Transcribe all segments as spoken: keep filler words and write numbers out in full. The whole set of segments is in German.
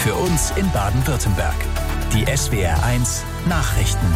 Für uns in Baden-Württemberg. Die S W R eins Nachrichten.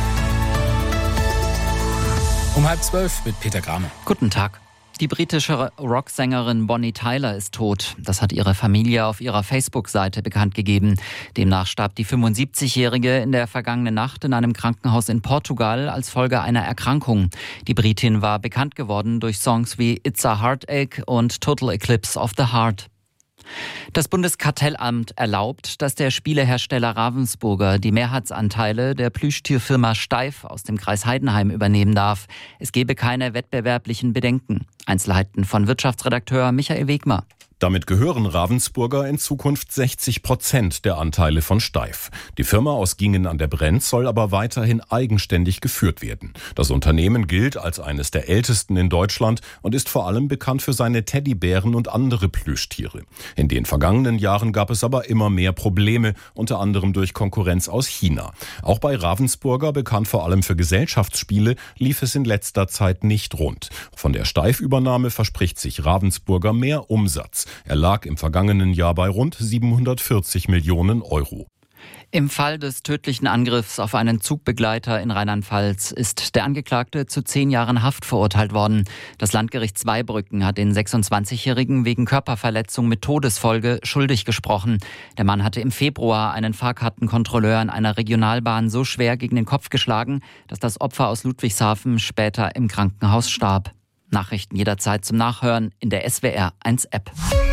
Um halb zwölf mit Peter Grame. Guten Tag. Die britische Rocksängerin Bonnie Tyler ist tot. Das hat ihre Familie auf ihrer Facebook-Seite bekannt gegeben. Demnach starb die fünfundsiebzigjährige in der vergangenen Nacht in einem Krankenhaus in Portugal als Folge einer Erkrankung. Die Britin war bekannt geworden durch Songs wie It's a Heartache und Total Eclipse of the Heart. Das Bundeskartellamt erlaubt, dass der Spielehersteller Ravensburger die Mehrheitsanteile der Plüschtierfirma Steiff aus dem Kreis Heidenheim übernehmen darf. Es gebe keine wettbewerblichen Bedenken. Einzelheiten von Wirtschaftsredakteur Michael Wegmer. Damit gehören Ravensburger in Zukunft sechzig Prozent der Anteile von Steiff. Die Firma aus Gingen an der Brenz soll aber weiterhin eigenständig geführt werden. Das Unternehmen gilt als eines der ältesten in Deutschland und ist vor allem bekannt für seine Teddybären und andere Plüschtiere. In den vergangenen Jahren gab es aber immer mehr Probleme, unter anderem durch Konkurrenz aus China. Auch bei Ravensburger, bekannt vor allem für Gesellschaftsspiele, lief es in letzter Zeit nicht rund. Von der Steiff-Übernahme verspricht sich Ravensburger mehr Umsatz. Er lag im vergangenen Jahr bei rund siebenhundertvierzig Millionen Euro. Im Fall des tödlichen Angriffs auf einen Zugbegleiter in Rheinland-Pfalz ist der Angeklagte zu zehn Jahren Haft verurteilt worden. Das Landgericht Zweibrücken hat den sechsundzwanzigjährigen wegen Körperverletzung mit Todesfolge schuldig gesprochen. Der Mann hatte im Februar einen Fahrkartenkontrolleur an einer Regionalbahn so schwer gegen den Kopf geschlagen, dass das Opfer aus Ludwigshafen später im Krankenhaus starb. Nachrichten jederzeit zum Nachhören in der S W R eins App.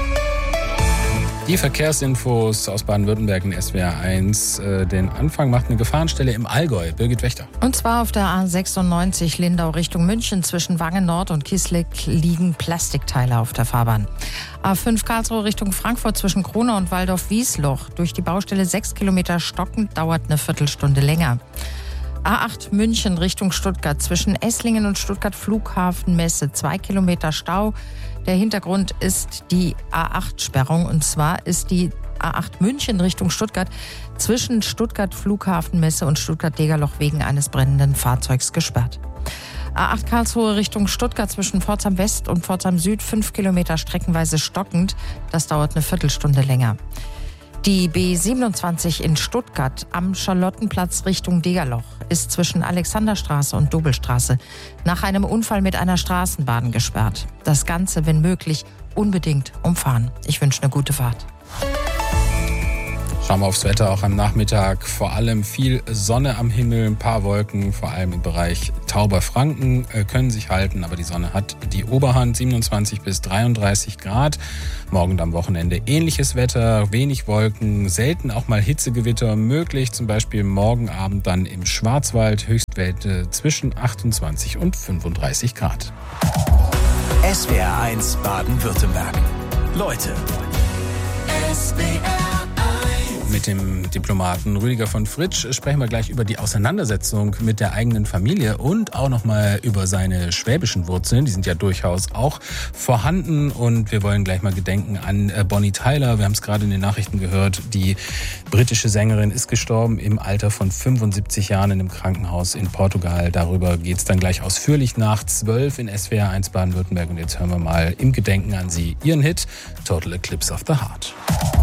Die Verkehrsinfos aus Baden-Württemberg in S W R eins. Den Anfang macht eine Gefahrenstelle im Allgäu. Birgit Wächter. Und zwar auf der A sechsundneunzig Lindau Richtung München. Zwischen Wangen Nord und Kisleck liegen Plastikteile auf der Fahrbahn. A fünf Karlsruhe Richtung Frankfurt zwischen Kronau und Waldorf-Wiesloch. Durch die Baustelle sechs Kilometer stockend, dauert eine Viertelstunde länger. A acht München Richtung Stuttgart zwischen Esslingen und Stuttgart Flughafenmesse. Zwei Kilometer Stau. Der Hintergrund ist die A acht Sperrung. Und zwar ist die A acht München Richtung Stuttgart zwischen Stuttgart Flughafenmesse und Stuttgart-Degerloch wegen eines brennenden Fahrzeugs gesperrt. A acht Karlsruhe Richtung Stuttgart zwischen Pforzheim West und Pforzheim Süd. Fünf Kilometer streckenweise stockend. Das dauert eine Viertelstunde länger. Die B siebenundzwanzig in Stuttgart am Charlottenplatz Richtung Degerloch ist zwischen Alexanderstraße und Dobelstraße nach einem Unfall mit einer Straßenbahn gesperrt. Das Ganze, wenn möglich, unbedingt umfahren. Ich wünsche eine gute Fahrt. Schauen wir aufs Wetter, auch am Nachmittag. Vor allem viel Sonne am Himmel, ein paar Wolken, vor allem im Bereich Tauberfranken äh, können sich halten. Aber die Sonne hat die Oberhand, siebenundzwanzig bis dreiunddreißig Grad. Morgen und am Wochenende ähnliches Wetter, wenig Wolken, selten auch mal Hitzegewitter möglich. Zum Beispiel morgen Abend dann im Schwarzwald, Höchstwerte zwischen achtundzwanzig und fünfunddreißig Grad. S W R eins Baden-Württemberg. Leute. S W R Mit dem Diplomaten Rüdiger von Fritsch sprechen wir gleich über die Auseinandersetzung mit der eigenen Familie und auch nochmal über seine schwäbischen Wurzeln. Die sind ja durchaus auch vorhanden und wir wollen gleich mal gedenken an Bonnie Tyler. Wir haben es gerade in den Nachrichten gehört. Die britische Sängerin ist gestorben im Alter von fünfundsiebzig Jahren in einem Krankenhaus in Portugal. Darüber geht es dann gleich ausführlich nach zwölf in S W R eins Baden-Württemberg. Und jetzt hören wir mal im Gedenken an sie ihren Hit Total Eclipse of the Heart.